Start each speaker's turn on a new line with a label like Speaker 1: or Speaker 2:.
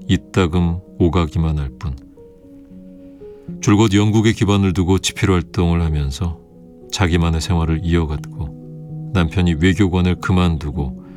Speaker 1: 이따금 오가기만 할 뿐. 줄곧 영국에 기반을 두고 집필 활동을 하면서 자기만의 생활을 이어갔고, 남편이 외교관을 그만두고